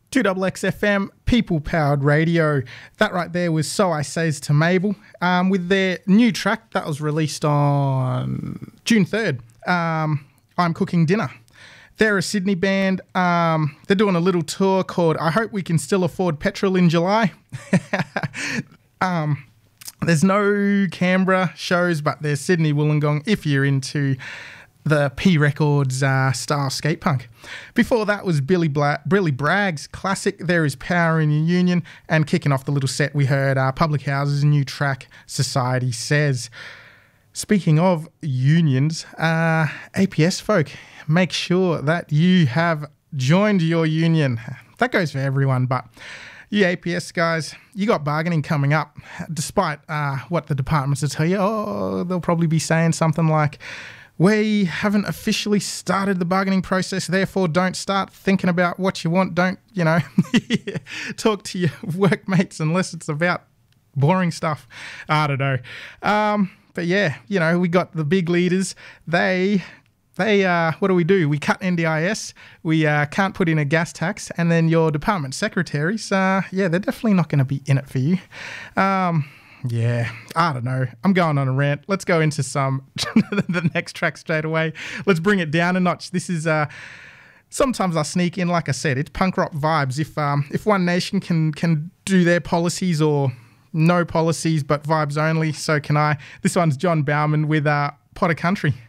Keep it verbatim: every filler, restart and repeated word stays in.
two X X F M, people-powered radio. That right there was So I Says to Mabel um, with their new track that was released on June third, um, I'm Cooking Dinner. They're a Sydney band. Um, they're doing a little tour called I Hope We Can Still Afford Petrol in July. um, there's no Canberra shows, but there's Sydney Wollongong if you're into the P Records uh, style skate punk. Before that was Billy, Bla- Billy Bragg's classic There Is Power in Your Union, and kicking off the little set we heard uh, Public House's new track Society Says. Speaking of unions, uh, A P S folk, make sure that you have joined your union. That goes for everyone, but you A P S guys, you got bargaining coming up. Despite uh, what the departments will tell you, oh, they'll probably be saying something like, we haven't officially started the bargaining process, therefore don't start thinking about what you want. Don't, you know, talk to your workmates unless it's about boring stuff. I don't know. Um, but yeah, you know, we got the big leaders. They, they, uh, what do we do? We cut N D I S. We uh, can't put in a gas tax. And then your department secretaries, uh, yeah, they're definitely not going to be in it for you. Um, Yeah, I don't know. I'm going on a rant. Let's go into some the next track straight away. Let's bring it down a notch. This is uh, sometimes I sneak in, like I said, it's punk rock vibes. If um, if One Nation can can do their policies or no policies but vibes only, so can I. This one's John Bauman with uh, Pot of Country.